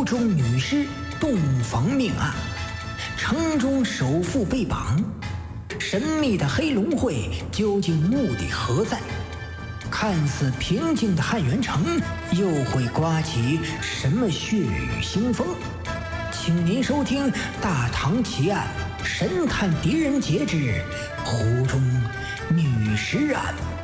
中女尸洞房命案，城中首富被绑，神秘的黑龙会究竟目的何在？看似平静的汉源城又会刮起什么血雨腥风？请您收听《大唐奇案》神探狄仁杰之湖中女尸案。